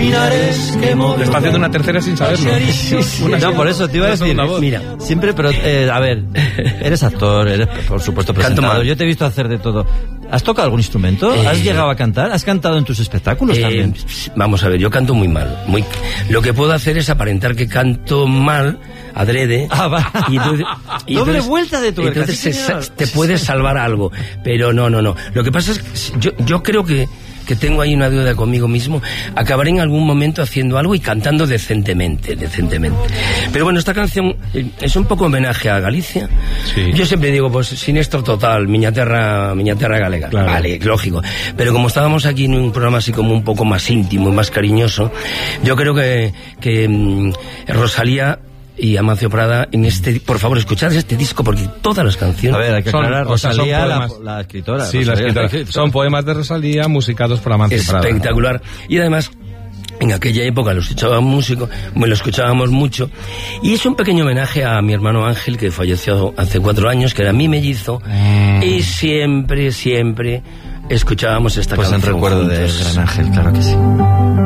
pinares que movió. Está haciendo una tercera sin saberlo. No, por eso te iba a decir, mira, siempre, pero a ver, eres actor, eres por supuesto presentador, yo te he visto hacer de todo. ¿Has tocado algún instrumento? ¿Has llegado a cantar? ¿Has cantado en tus espectáculos también? Vamos a ver, yo canto muy mal. Lo que puedo hacer es aparentar que canto mal, adrede. Y doble vuelta de tu entonces te puedes salvar algo. Pero no. Lo que pasa es que yo creo que tengo ahí una deuda conmigo mismo. Acabaré en algún momento haciendo algo y cantando decentemente. Pero bueno, esta canción es un poco homenaje a Galicia. Sí. Yo siempre digo, pues, sinestro total, miña terra galega. Claro. Vale, lógico. Pero como estábamos aquí en un programa así como un poco más íntimo y más cariñoso, yo creo que Rosalía y Amancio Prada por favor, escuchad este disco porque todas las canciones... A ver, hay que aclarar, Rosalía, la escritora. Sí, la escritora. Son poemas de Rosalía musicados por Amancio Prada. Espectacular. Y además, en aquella época lo escuchábamos mucho, y es un pequeño homenaje a mi hermano Ángel, que falleció hace 4 años, que era mi mellizo, y siempre escuchábamos esta canción. Pues en recuerdo del gran Ángel, claro que sí.